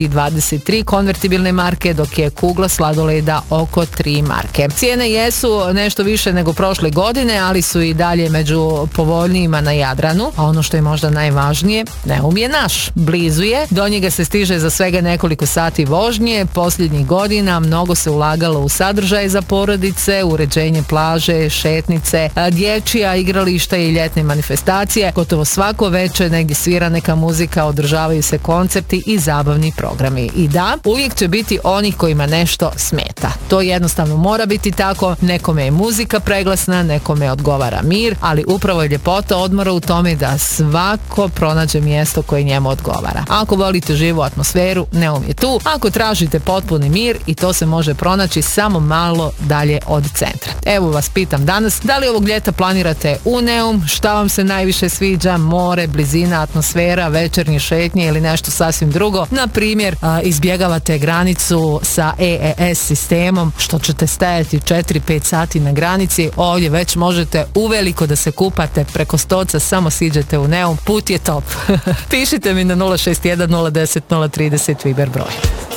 i 23 konvertibilne marke, dok je kugla sladoleda oko 3 marke. Cijene jesu nešto više nego prošle godine, ali su i dalje među povoljnijima na Jadranu, a ono što je možda najvažnije, Neum je naš, blizu je, do njega se stiže za svega nekoliko sati vožnje. Posljednjih godina mnogo se ulagalo u sadržaje za porodice, uređenje plaže, šetnice, dječja igrališta i ljetne manifestacije. Gotovo svako večer negdje svira neka muzika, održavaju se koncerti i zabavni programi. I da, uvijek će biti onih kojima nešto smeta. To jednostavno mora biti tako, nekome je muzika preglasna, nekome odgovara mir, ali upravo je ljepota odmora u tome da svako pronađe mjesto koje njemu odgovara. Ako volite živu atmosferu, Neum je tu. Ako tražite potpuni mir, i to se može pronaći samo malo dalje od centra. Evo vas pitam danas, da li ovog ljeta planirate u Neum? Šta vam se najviše sviđa? More, blizina, atmosfera, večernje šetnje ili nešto sasvim drugo? Na primjer, izbjegavate granicu sa EES sistemom, što ćete stajati 4-5 sati na granici. Ovdje već možete uveliko da se kupate preko Stoca, samo siđete u Neum, put je top. Pišite mi na 061 010 030 Viber broj.